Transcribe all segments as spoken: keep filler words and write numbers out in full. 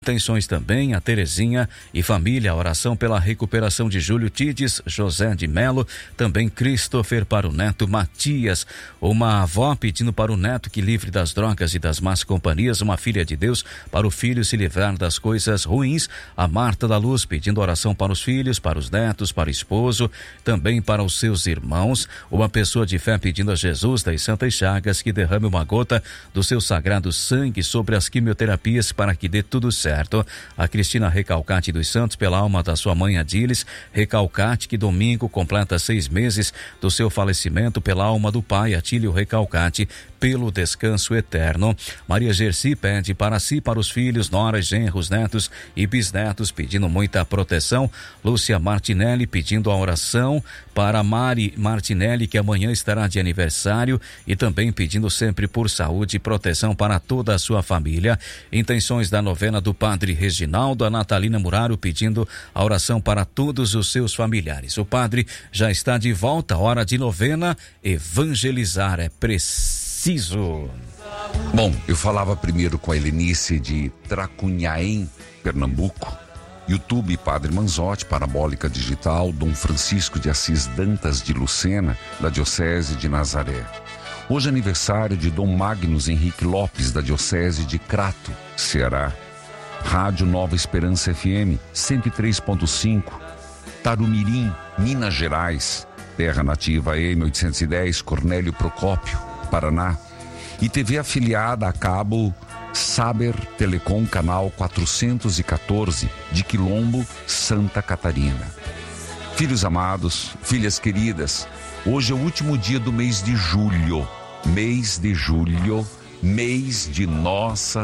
Intenções também a Terezinha e família, a oração pela recuperação de Júlio Tides, José de Melo, também Christopher para o neto Matias, uma avó pedindo para o neto que livre das drogas e das más companhias, uma filha de Deus para o filho se livrar das coisas ruins, a Marta da Luz pedindo oração para os filhos, para os netos, para o esposo, também para os seus irmãos, uma pessoa de fé pedindo a Jesus das Santas Chagas que derrame uma gota do seu sagrado sangue sobre as quimioterapias para que dê tudo certo. Certo. A Cristina Recalcate dos Santos, pela alma da sua mãe Adilis Recalcate, que domingo completa seis meses do seu falecimento, pela alma do pai Atílio Recalcate, pelo descanso eterno. Maria Gersi pede para si, para os filhos, noras, genros, netos e bisnetos, pedindo muita proteção. Lúcia Martinelli pedindo a oração para Mari Martinelli, que amanhã estará de aniversário, e também pedindo sempre por saúde e proteção para toda a sua família. Intenções da novena do Padre Reginaldo, a Natalina Muraro pedindo a oração para todos os seus familiares. O padre já está de volta, hora de novena, evangelizar é preciso. Bom, eu falava primeiro com a Helenice de Tracunhaém, Pernambuco, YouTube Padre Manzotti, Parabólica Digital, Dom Francisco de Assis Dantas de Lucena, da Diocese de Nazaré. Hoje é aniversário de Dom Magnus Henrique Lopes, da Diocese de Crato, Ceará. Rádio Nova Esperança F M, cento e três ponto cinco, Tarumirim, Minas Gerais. Terra Nativa A M oitocentos e dez, Cornélio Procópio, Paraná. E T V afiliada a cabo Saber Telecom, canal quatrocentos e quatorze, de Quilombo, Santa Catarina. Filhos amados, filhas queridas, hoje é o último dia do mês de julho. Mês de julho, mês de Nossa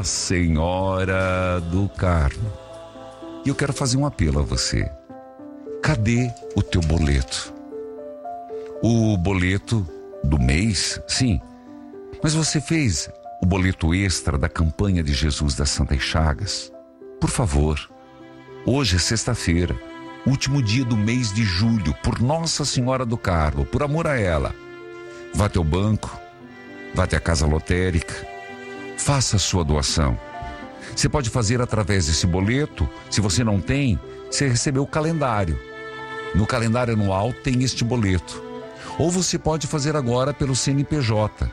Senhora do Carmo. E eu quero fazer um apelo a você. Cadê o teu boleto? O boleto do mês, sim. Mas você fez o boleto extra da campanha de Jesus das Santas Chagas? Por favor, hoje é sexta-feira, último dia do mês de julho, por Nossa Senhora do Carmo, por amor a ela. Vá até o banco, vá até a casa lotérica, faça a sua doação. Você pode fazer através desse boleto. Se você não tem, você recebeu o calendário. No calendário anual tem este boleto. Ou você pode fazer agora pelo C N P J,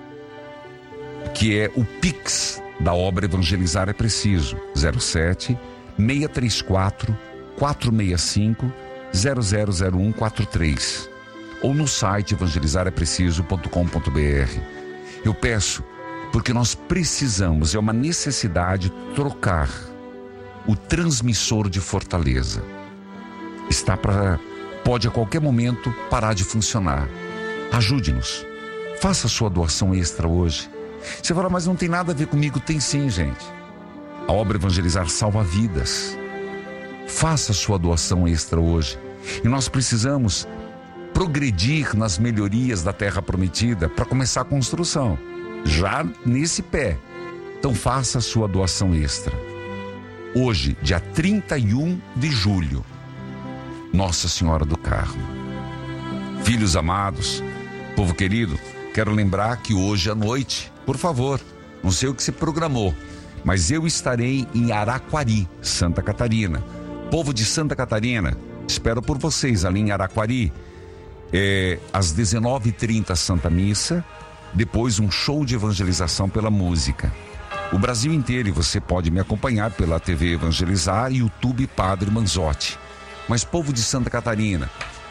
que é o Pix da obra Evangelizar é Preciso, zero sete, seis três quatro, quatro seis cinco, zero zero zero um quatro três. Ou no site evangelizar é preciso ponto com ponto b r. Eu peço, porque nós precisamos, é uma necessidade, trocar o transmissor de Fortaleza. Está para, pode a qualquer momento parar de funcionar. Ajude-nos. Faça a sua doação extra hoje. Você fala, mas não tem nada a ver comigo. Tem sim, gente. A obra Evangelizar salva vidas. Faça a sua doação extra hoje. E nós precisamos progredir nas melhorias da Terra Prometida para começar a construção. Já nesse pé. Então faça a sua doação extra. Hoje, dia trinta e um de julho, Nossa Senhora do Carmo. Filhos amados, povo querido, quero lembrar que hoje à noite, por favor, não sei o que se programou, mas eu estarei em Araquari, Santa Catarina. Povo de Santa Catarina, espero por vocês ali em Araquari. É, às dezenove e trinta, Santa Missa, depois um show de evangelização pela música. O Brasil inteiro, e você pode me acompanhar pela T V Evangelizar e YouTube Padre Manzotti. Mas povo de Santa Catarina,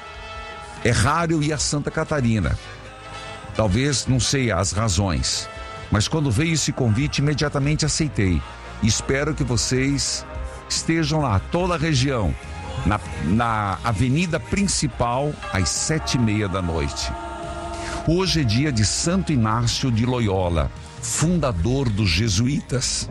é raro eu ir a Santa Catarina. Talvez, não sei as razões, mas quando veio esse convite, imediatamente aceitei. E espero que vocês estejam lá, toda a região, na, na avenida principal, às sete e meia da noite. Hoje é dia de Santo Inácio de Loyola, fundador dos jesuítas.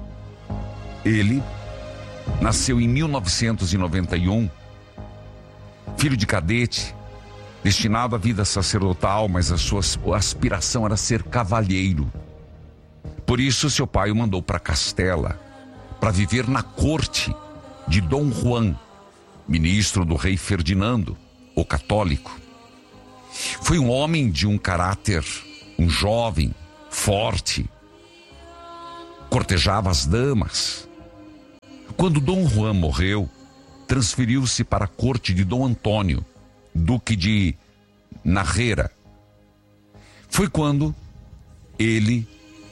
Ele nasceu em mil novecentos e noventa e um, filho de cadete, destinado à vida sacerdotal, mas a sua aspiração era ser cavalheiro. Por isso seu pai o mandou para Castela, para viver na corte de Dom Juan, ministro do rei Ferdinando, o católico. Foi um homem de um caráter, um jovem, forte, cortejava as damas, Quando Dom Juan morreu, transferiu-se para a corte de Dom Antônio, duque de Narrera. Foi quando ele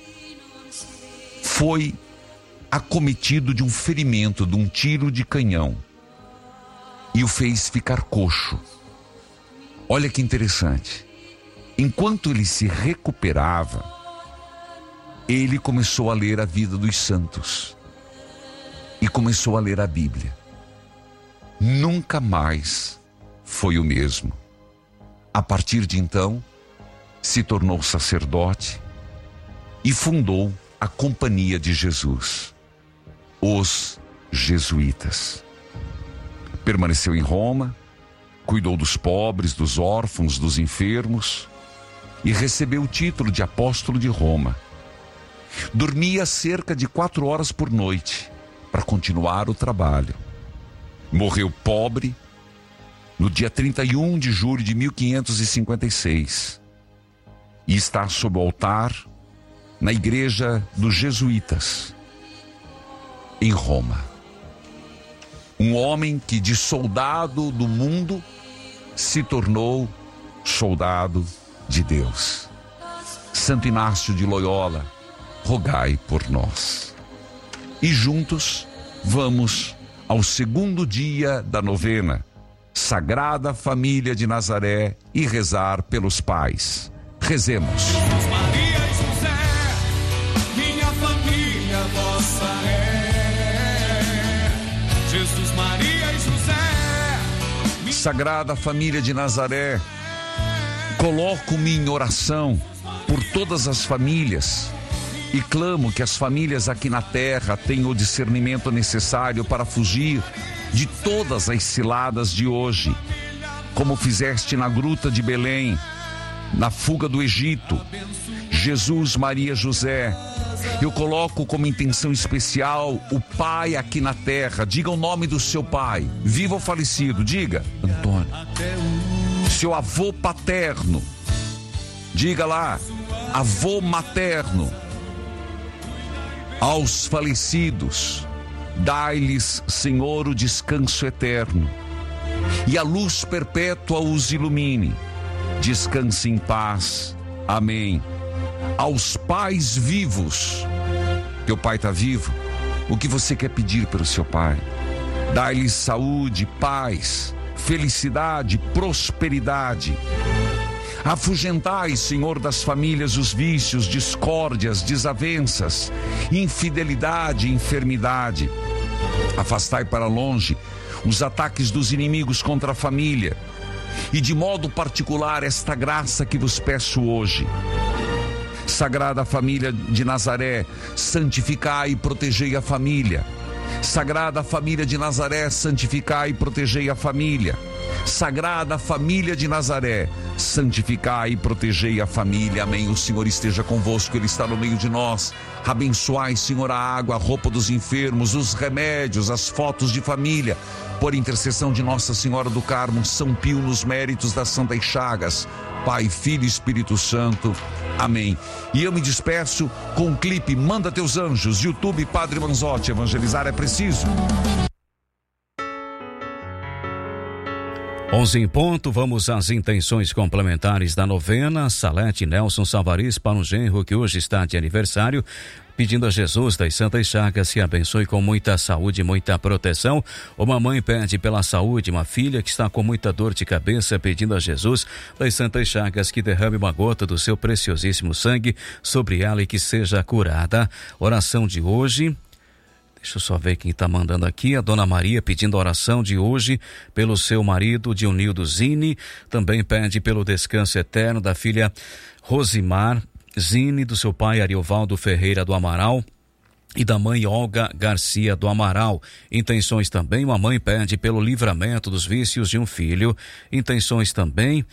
foi acometido de um ferimento, de um tiro de canhão, e o fez ficar coxo. Olha que interessante. Enquanto ele se recuperava, ele começou a ler a vida dos santos e começou a ler a Bíblia. Nunca mais foi o mesmo. A partir de então, se tornou sacerdote e fundou a Companhia de Jesus, os jesuítas. Permaneceu em Roma, cuidou dos pobres, dos órfãos, dos enfermos e recebeu o título de apóstolo de Roma. Dormia cerca de quatro horas por noite para continuar o trabalho. Morreu pobre no dia trinta e um de julho de mil quinhentos e cinquenta e seis e está sob o altar na igreja dos jesuítas em Roma. Um homem que de soldado do mundo se tornou soldado de Deus. Santo Inácio de Loyola, rogai por nós. E juntos vamos ao segundo dia da novena, Sagrada Família de Nazaré, e rezar pelos pais. Rezemos. Jesus, Maria e José, minha família vossa é. Jesus, Maria e José. Sagrada Família de Nazaré, coloco-me em oração por todas as famílias e clamo que as famílias aqui na terra tenham o discernimento necessário para fugir de todas as ciladas de hoje, como fizeste na gruta de Belém, na fuga do Egito. Jesus, Maria, José, eu coloco como intenção especial o pai aqui na terra. Diga o nome do seu pai, vivo ou falecido, diga. Antônio. Seu avô paterno, diga lá, avô materno. Aos falecidos, dai-lhes, Senhor, o descanso eterno, e a luz perpétua os ilumine. Descanse em paz. Amém. Aos pais vivos, teu pai está vivo, o que você quer pedir pelo seu pai? Dai-lhes saúde, paz, felicidade, prosperidade. Afugentai, Senhor, das famílias os vícios, discórdias, desavenças, infidelidade, enfermidade. Afastai para longe os ataques dos inimigos contra a família, e de modo particular esta graça que vos peço hoje. Sagrada Família de Nazaré, santificai e protegei a família. Sagrada Família de Nazaré, santificai e protegei a família. Sagrada Família de Nazaré, santificai e protegei a família. Amém. O Senhor esteja convosco, Ele está no meio de nós. Abençoai, Senhor, a água, a roupa dos enfermos, os remédios, as fotos de família. Por intercessão de Nossa Senhora do Carmo, São Pio, nos méritos das Santas Chagas, Pai, Filho e Espírito Santo. Amém. E eu me despeço com um clipe Manda Teus Anjos, YouTube Padre Manzotti. Evangelizar é preciso. onze em ponto, vamos às intenções complementares da novena. Salete Nelson Salvares para um genro que hoje está de aniversário, pedindo a Jesus das Santas Chagas que abençoe com muita saúde e muita proteção. Uma mãe pede pela saúde uma filha que está com muita dor de cabeça, pedindo a Jesus das Santas Chagas que derrame uma gota do seu preciosíssimo sangue sobre ela e que seja curada. Oração de hoje. Deixa eu só ver quem está mandando aqui. A Dona Maria pedindo a oração de hoje pelo seu marido Dionildo Zini. Também pede pelo descanso eterno da filha Rosimar Zini, do seu pai Ariovaldo Ferreira do Amaral e da mãe Olga Garcia do Amaral. Intenções também, uma mãe pede pelo livramento dos vícios de um filho. Intenções também,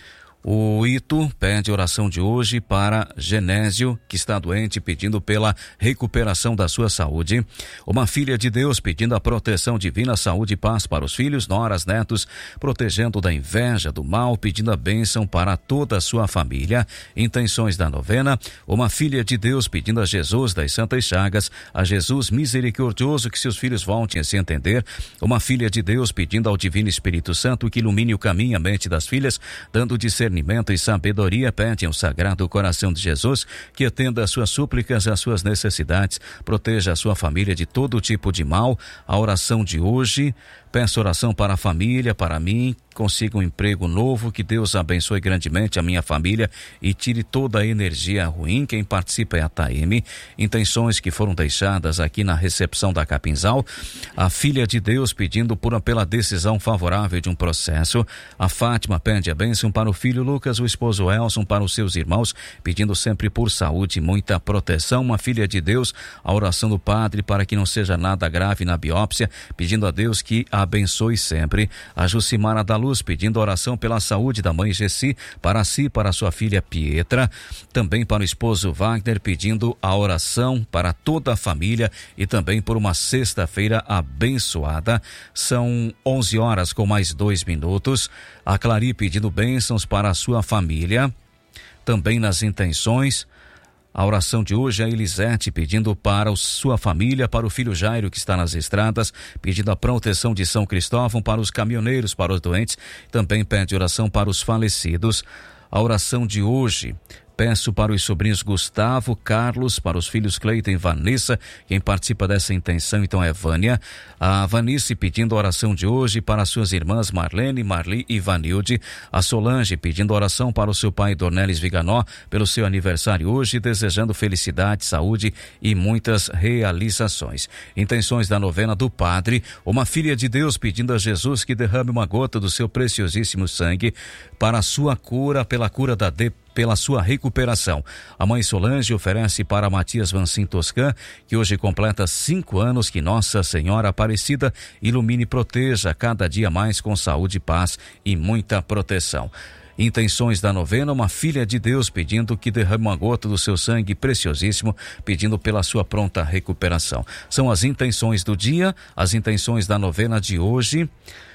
O Ito pede oração de hoje para Genésio, que está doente, pedindo pela recuperação da sua saúde. Uma filha de Deus pedindo a proteção divina, saúde e paz para os filhos, noras, netos, protegendo da inveja, do mal, pedindo a bênção para toda a sua família. Intenções da novena. Uma filha de Deus pedindo a Jesus das Santas Chagas, a Jesus misericordioso, que seus filhos voltem a se entender. Uma filha de Deus pedindo ao Divino Espírito Santo que ilumine o caminho e a mente das filhas, dando discernimento e sabedoria. Pede ao Sagrado Coração de Jesus que atenda às suas súplicas, às suas necessidades, proteja a sua família de todo tipo de mal. A oração de hoje: peço oração para a família, para mim, consiga um emprego novo, que Deus abençoe grandemente a minha família e tire toda a energia ruim. Quem participa é a Taeme. Intenções que foram deixadas aqui na recepção da Capinzal. A filha de Deus pedindo por, pela decisão favorável de um processo. A Fátima pede a bênção para o filho Lucas, o esposo Elson, para os seus irmãos, pedindo sempre por saúde e muita proteção. Uma filha de Deus, a oração do padre para que não seja nada grave na biópsia, pedindo a Deus que a abençoe sempre. A Jucimara da Luz pedindo oração pela saúde da mãe Gessi, para si e para sua filha Pietra. Também para o esposo Wagner, pedindo a oração para toda a família e também por uma sexta-feira abençoada. São onze horas com mais dois minutos. A Clari pedindo bênçãos para a sua família. Também nas intenções, a oração de hoje é a Elisete pedindo para sua família, para o filho Jairo que está nas estradas, pedindo a proteção de São Cristóvão para os caminhoneiros, para os doentes. Também pede oração para os falecidos. A oração de hoje: peço para os sobrinhos Gustavo, Carlos, para os filhos Cleiton e Vanessa. Quem participa dessa intenção então é Vânia. A Vanice pedindo a oração de hoje para suas irmãs Marlene, Marli e Vanilde. A Solange pedindo oração para o seu pai Dornelis Viganó pelo seu aniversário hoje, desejando felicidade, saúde e muitas realizações. Intenções da novena do Padre. Uma filha de Deus pedindo a Jesus que derrame uma gota do seu preciosíssimo sangue para a sua cura, pela cura da depressão, pela sua recuperação. A mãe Solange oferece para Matias Vancim Toscan, que hoje completa cinco anos, que Nossa Senhora Aparecida ilumine e proteja cada dia mais com saúde, paz e muita proteção. Intenções da novena. Uma filha de Deus pedindo que derrame uma gota do seu sangue preciosíssimo, pedindo pela sua pronta recuperação. São as intenções do dia, as intenções da novena de hoje.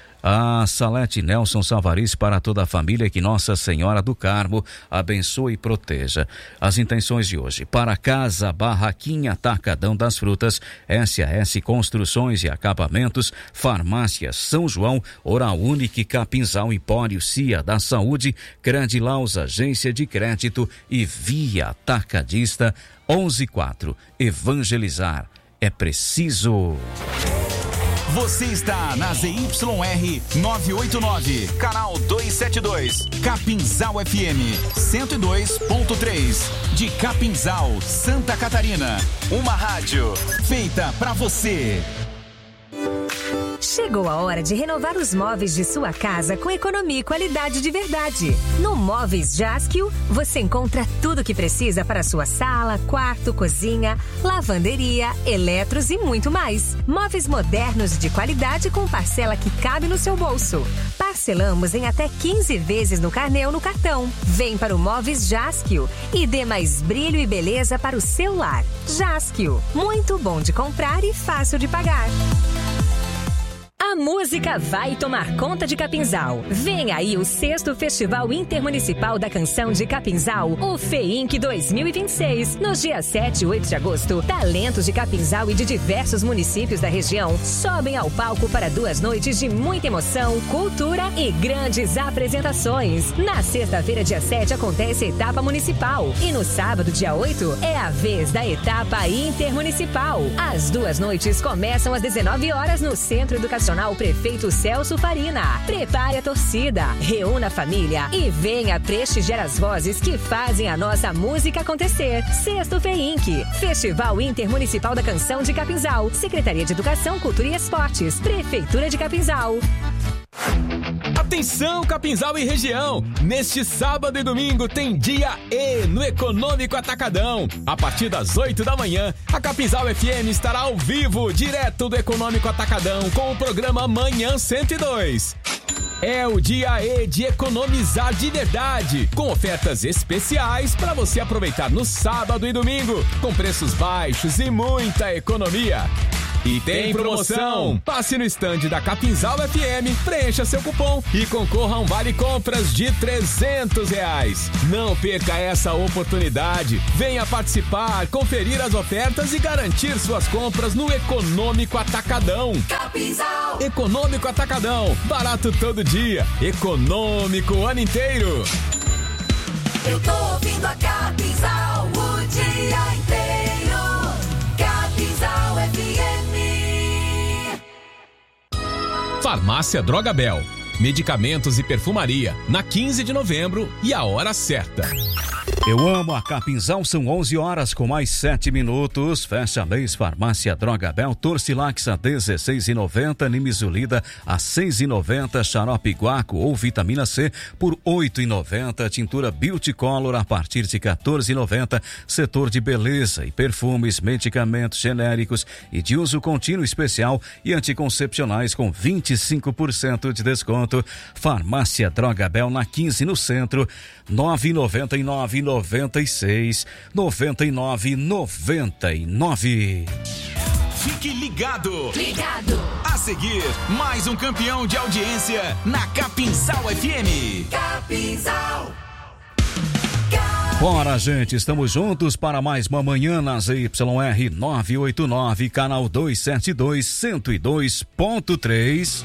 A Salete Nelson Salvariz para toda a família, que Nossa Senhora do Carmo abençoe e proteja. As intenções de hoje: para Casa Barraquinha Atacadão das Frutas, S A S Construções e Acabamentos, Farmácia São João, Oral Unique, Capinzal, Empório Cia da Saúde, Credilaus, Agência de Crédito e Via Atacadista. Onze quatro. Evangelizar é preciso. Você está na Z Y R novecentos e oitenta e nove, canal duzentos e setenta e dois, Capinzal F M cento e dois ponto três, de Capinzal, Santa Catarina. Uma rádio feita pra você. Chegou a hora de renovar os móveis de sua casa com economia e qualidade de verdade. No Móveis Jaskio, você encontra tudo o que precisa para sua sala, quarto, cozinha, lavanderia, eletros e muito mais. Móveis modernos de qualidade com parcela que cabe no seu bolso. Parcelamos em até quinze vezes no carnê ou no cartão. Vem para o Móveis Jaskio e dê mais brilho e beleza para o seu lar. Jaskio, muito bom de comprar e fácil de pagar. A música vai tomar conta de Capinzal. Vem aí o sexto Festival Intermunicipal da Canção de Capinzal, o FEINC dois mil e vinte e seis. Nos dias sete e oito de agosto, talentos de Capinzal e de diversos municípios da região sobem ao palco para duas noites de muita emoção, cultura e grandes apresentações. Na sexta-feira, dia sete, acontece a etapa municipal. E no sábado, dia oito, é a vez da etapa intermunicipal. As duas noites começam às dezenove horas no Centro Educacional Prefeito Celso Farina. Prepare a torcida, reúna a família e venha prestigiar as vozes que fazem a nossa música acontecer. Sexto FEINC, Festival Intermunicipal da Canção de Capinzal, Secretaria de Educação, Cultura e Esportes, Prefeitura de Capinzal. Atenção, Capinzal e região! Neste sábado e domingo tem dia E no Econômico Atacadão. A partir das oito da manhã, a Capinzal F M estará ao vivo, direto do Econômico Atacadão, com o programa Manhã cento e dois. É o dia E de economizar de verdade, com ofertas especiais para você aproveitar no sábado e domingo, com preços baixos e muita economia. E tem promoção! Passe no estande da Capinzal F M, preencha seu cupom e concorra a um vale compras de trezentos reais. Não perca essa oportunidade. Venha participar, conferir as ofertas e garantir suas compras no Econômico Atacadão. Capinzal. Econômico Atacadão. Barato todo dia. Econômico o ano inteiro. Eu tô ouvindo a Capinzal o dia inteiro. Capinzal F M. Farmácia Drogabel. Medicamentos e perfumaria, na quinze de novembro e a hora certa. Eu amo a Capinzal, são onze horas com mais sete minutos. Fecha mês, Farmácia Drogabel, Torcilax a dezesseis reais e noventa centavos, Nimizolida a seis reais e noventa centavos, xarope guaco ou vitamina C por oito reais e noventa centavos, tintura Beauty Color a partir de quatorze reais e noventa centavos, setor de beleza e perfumes, medicamentos genéricos e de uso contínuo especial e anticoncepcionais com vinte e cinco por cento de desconto. Farmácia Drogabel na quinze no centro, nove nove nove noventa e seis noventa e nove noventa e nove. Fique ligado. Ligado. A seguir, mais um campeão de audiência na Capinzal F M. Capinzal. Bora, gente, estamos juntos para mais uma manhã na Z Y R novecentos e oitenta e nove, canal duzentos e setenta e dois, cento e dois ponto três.